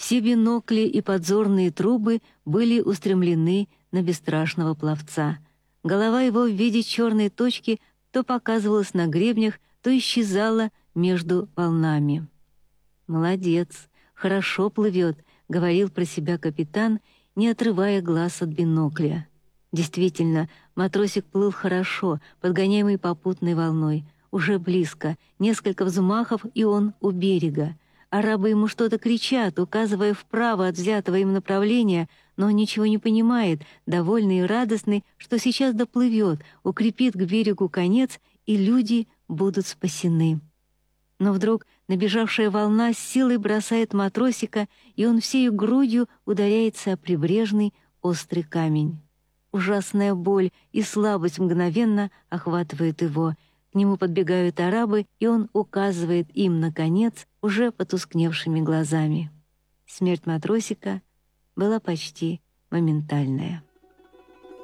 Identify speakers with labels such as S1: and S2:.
S1: Все бинокли и подзорные трубы были устремлены на бесстрашного пловца. Голова его в виде черной точки то показывалась на гребнях, то исчезала между волнами. «Молодец, хорошо плывет», — говорил про себя капитан, не отрывая глаз от бинокля. Действительно, матросик плыл хорошо, подгоняемый попутной волной. Уже близко, несколько взмахов, и он у берега. Арабы ему что-то кричат, указывая вправо от взятого им направления, но он ничего не понимает, довольный и радостный, что сейчас доплывет, укрепит к берегу конец, и люди будут спасены. Но вдруг набежавшая волна с силой бросает матросика, и он всею грудью ударяется о прибрежный острый камень. Ужасная боль и слабость мгновенно охватывает его. К нему подбегают арабы, и он указывает им на конец уже потускневшими глазами. Смерть матросика была почти моментальная.